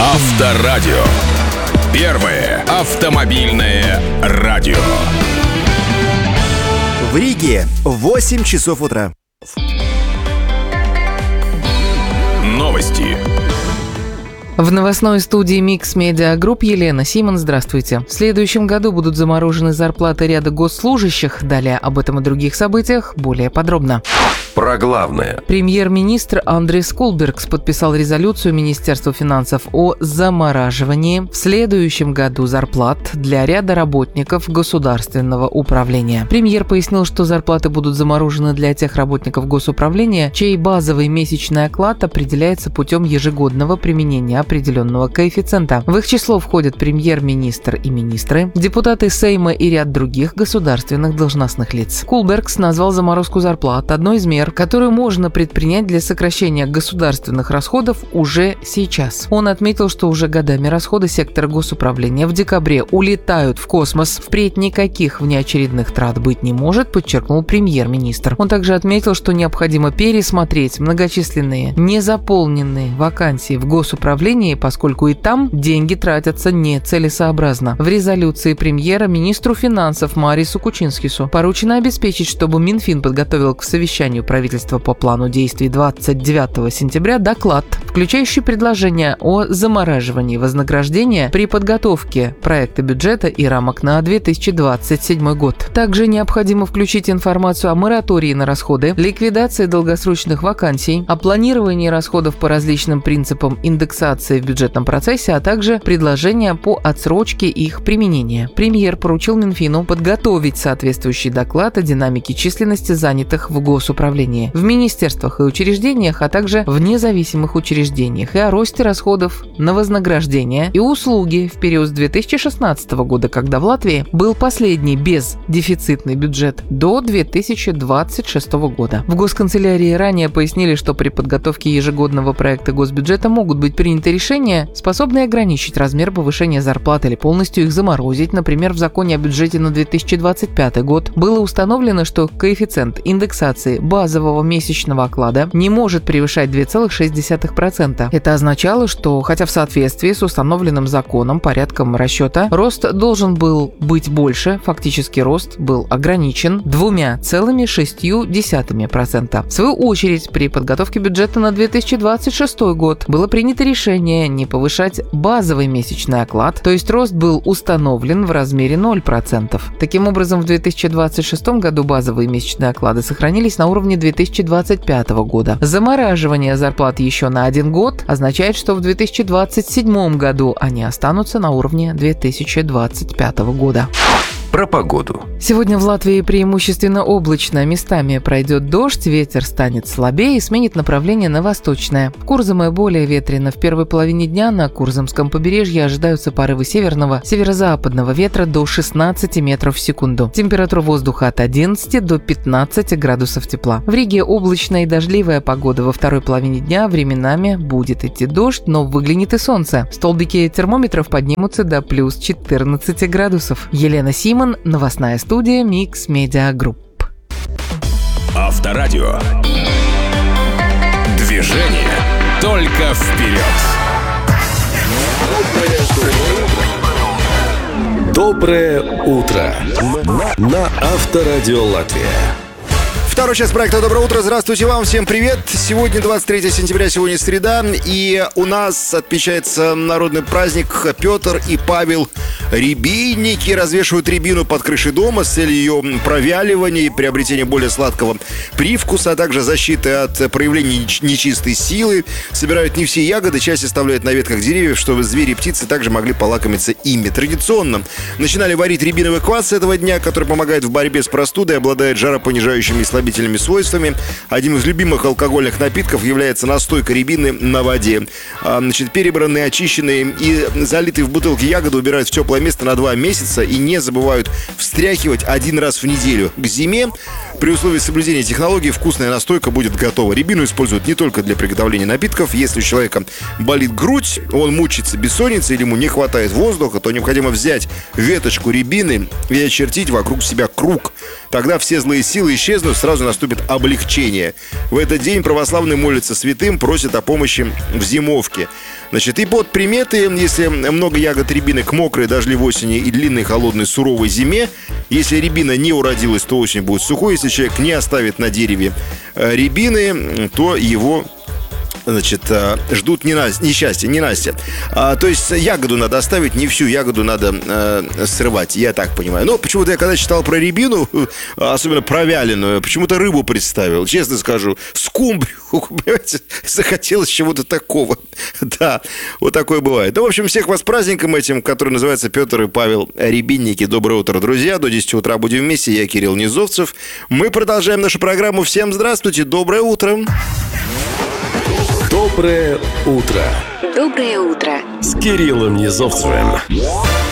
Авторадио. Первое автомобильное радио. В Риге 8 часов утра. Новости. В новостной студии Mix Media Group Елена Симон. Здравствуйте. В следующем году будут заморожены зарплаты ряда госслужащих. Далее об этом и других событиях более подробно. Про главное. Премьер-министр Андрис Кулбергс подписал резолюцию Министерства финансов о замораживании в следующем году зарплат для ряда работников государственного управления. Премьер пояснил, что зарплаты будут заморожены для тех работников госуправления, чей базовый месячный оклад определяется путем ежегодного применения определенного коэффициента. В их число входят премьер-министр и министры, депутаты Сейма и ряд других государственных должностных лиц. Кулбергс назвал заморозку зарплат одной из мер, которую можно предпринять для сокращения государственных расходов уже сейчас. Он отметил, что уже годами расходы сектора госуправления в декабре улетают в космос. Впредь никаких внеочередных трат быть не может, подчеркнул премьер-министр. Он также отметил, что необходимо пересмотреть многочисленные незаполненные вакансии в госуправлении, поскольку и там деньги тратятся нецелесообразно. В резолюции премьера министру финансов Марису Кучинскису поручено обеспечить, чтобы Минфин подготовил к совещанию правительства по плану действий 29 сентября доклад, включающий предложения о замораживании вознаграждения при подготовке проекта бюджета и рамок на 2027 год. Также необходимо включить информацию о моратории на расходы, ликвидации долгосрочных вакансий, о планировании расходов по различным принципам индексации в бюджетном процессе, а также предложения по отсрочке их применения. Премьер поручил Минфину подготовить соответствующий доклад о динамике численности занятых в госуправлении, в министерствах и учреждениях, а также в независимых учреждениях и о росте расходов на вознаграждения и услуги в период с 2016 года, когда в Латвии был последний бездефицитный бюджет, до 2026 года. В Госканцелярии ранее пояснили, что при подготовке ежегодного проекта госбюджета могут быть приняты решения, способные ограничить размер повышения зарплат или полностью их заморозить. Например, в законе о бюджете на 2025 год было установлено, что коэффициент индексации базового месячного оклада не может превышать 2,6%. Это означало, что, хотя в соответствии с установленным законом порядком расчета, рост должен был быть больше, фактически рост был ограничен 2,6%. В свою очередь, при подготовке бюджета на 2026 год было принято решение не повышать базовый месячный оклад, то есть рост был установлен в размере 0%. Таким образом, в 2026 году базовые месячные оклады сохранились на уровне 2025 года. Замораживание зарплат еще на 1 год означает, что в 2027 году они останутся на уровне 2025 года. Про погоду. Сегодня в Латвии преимущественно облачно, местами пройдет дождь, ветер станет слабее и сменит направление на восточное. В Курзаме более ветрено. В первой половине дня на Курзамском побережье ожидаются порывы северного, северо-западного ветра до 16 метров в секунду. Температура воздуха от 11 до 15 градусов тепла. В Риге облачная и дождливая погода. Во второй половине дня временами будет идти дождь, но выглянет и солнце. Столбики термометров поднимутся до плюс 14 градусов. Елена Симон, новостная студия Mix Media Group. Авторадио. Движение только вперед. Доброе утро. На Авторадио Латвия. Второй час проекта «Доброе утро». Здравствуйте вам, всем привет. Сегодня 23 сентября, сегодня среда, и у нас отмечается народный праздник. Петр и Павел рябинники развешивают рябину под крышей дома с целью ее провяливания и приобретения более сладкого привкуса, а также защиты от проявления нечистой силы. Собирают не все ягоды, часть оставляют на ветках деревьев, чтобы звери и птицы также могли полакомиться ими. Традиционно начинали варить рябиновый квас с этого дня, который помогает в борьбе с простудой, обладает жаропонижающими и слабительными свойствами. Одним из любимых алкогольных напитков является настойка рябины на воде. Перебранные, очищенные и залитые в бутылки ягоды убирают в теплое место на 2 месяца и не забывают встряхивать 1 раз в неделю. К зиме, при условии соблюдения технологий, вкусная настойка будет готова. Рябину используют не только для приготовления напитков. Если у человека болит грудь, он мучается бессонницей или ему не хватает воздуха, то необходимо взять веточку рябины и очертить вокруг себя круг. Тогда все злые силы исчезнут, сразу сразу наступит облегчение. В этот день православные молятся святым, просят о помощи в зимовке. Значит, и под приметы, если много ягод рябины к мокрой, дождливой осени и длинной, холодной, суровой зиме, если рябина не уродилась, то осень будет сухой. Если человек не оставит на дереве рябины, то его... Значит, ждут несчастья, ненастья. То есть ягоду надо оставить, не всю ягоду надо срывать, я так понимаю. Но почему-то я когда читал про рябину, особенно про вяленую, почему-то рыбу представил, честно скажу. Скумбрию, понимаете, захотелось чего-то такого. Да, вот такое бывает. Ну, в общем, всех вас с праздником этим, который называется Петр и Павел Рябинники. Доброе утро, друзья. До 10 утра будем вместе. Я Кирилл Низовцев. Мы продолжаем нашу программу. Всем здравствуйте, доброе утро. Доброе утро. Доброе утро. С Кириллом Низовцевым.